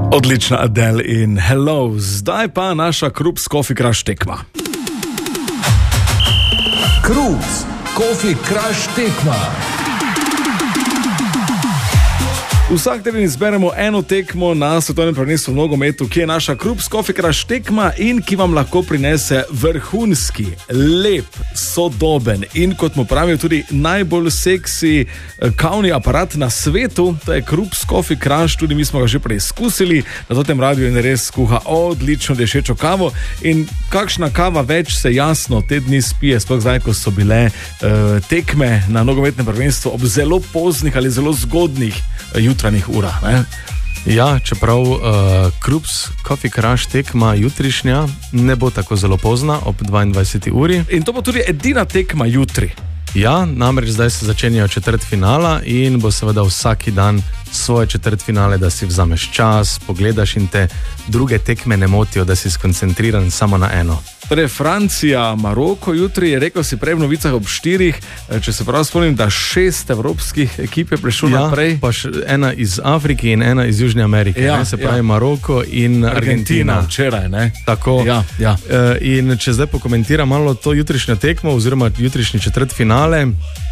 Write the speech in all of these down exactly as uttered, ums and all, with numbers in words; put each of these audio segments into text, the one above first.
Odlična Adele in Hello, zdaj pa naša Krups Coffee Crush tekma. Krups Coffee Crush tekma. Vsak teden izberemo eno tekmo na svetovnem prvenstvu v nogometu, ki je naša Krups Coffee Crush tekma in ki vam lahko prinese vrhunski, lep, sodoben in, kot mu pravijo, tudi najbolj seksi kavni aparat na svetu. To je Krups Coffee Crush, tudi mi smo ga že preizkusili na tem radiju in res skuha odlično dešečo kavo. In kakšna kava več se jasno te dni spije, sploh zdaj, ko so bile uh, tekme na nogometnem prvenstvu ob zelo poznih ali zelo zgodnih jutranjih urah, ne? Ja, čeprav uh, Krups Coffee Crush tekma jutrišnja ne bo tako zelo pozna, ob dvaindvajseti uri. In to bo tudi edina tekma jutri. Ja, namreč zdaj se začenjajo četrtfinala in bo seveda vsaki dan svoje četrtfinale, da si vzameš čas, pogledaš in te druge tekme ne motijo, da si skoncentriran samo na eno. Torej, Francija, Maroko jutri, je rekel si prej v novicah ob štirih, če se prav spomnim, da šest evropskih ekip je prišlo ja, naprej. Pa še ena iz Afrike in ena iz Južne Amerike, ja, ne, se pravi ja. Maroko in Argentina. Argentina. Včeraj, ne? Tako. Ja, ja. In če zdaj pokomentiram malo to jutrišnjo tekmo oziroma jutrišnji četrtfinale,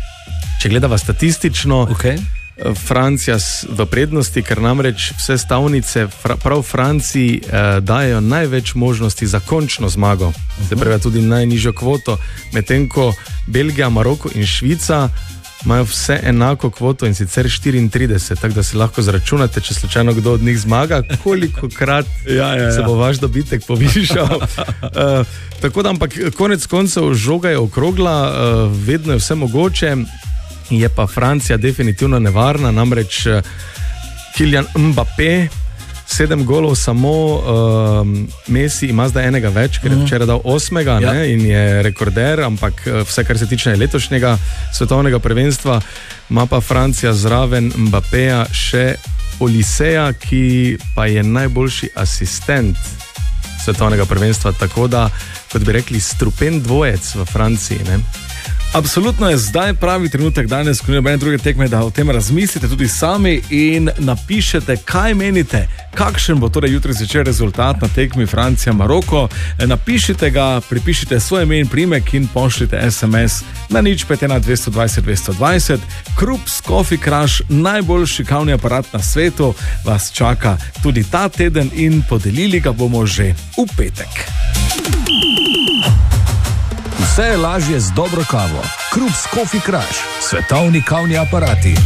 če gledava statistično, okay. Francija v prednosti, ker namreč vse stavnice prav Franciji eh, dajo največ možnosti za končno zmago, se pravi tudi najnižjo kvoto, medtem ko Belgija, Maroko in Švica imajo vse enako kvoto in sicer štiriintrideset, tako da si lahko zračunate, če slučajno kdo od njih zmaga, kolikokrat ja, ja, ja. se bo vaš dobitek povišal. uh, tako da, ampak konec koncev žoga je okrogla, uh, vedno je vse mogoče. Je pa Francija definitivno nevarna, namreč Kylian Mbappé, sedem golov samo, uh, Messi ima zdaj enega več, ker je včeraj dal osmega, ja. ne, in je rekorder, ampak vse, kar se tiče letošnjega svetovnega prvenstva, ima pa Francija zraven Mbappéja še Oliseja, ki pa je najboljši asistent svetovnega prvenstva, tako da, kot bi rekli, strupen dvojec v Franciji, ne. Absolutno je zdaj pravi trenutek danes, ko ni nobene druge tekme, da o tem razmislite tudi sami in napišete, kaj menite, kakšen bo torej jutri zvečer rezultat na tekmi Francija-Maroko. Napišite ga, pripišite svoje ime in priimek in pošljite es em es na nič pet ena dvesto dvajset dvesto dvajset. Krups Coffee Crush, najboljši kavni aparat na svetu, vas čaka tudi ta teden in podelili ga bomo že v petek. Vse je lažje z dobro kavo. Krups Coffee Crush, svetovni kavni aparati.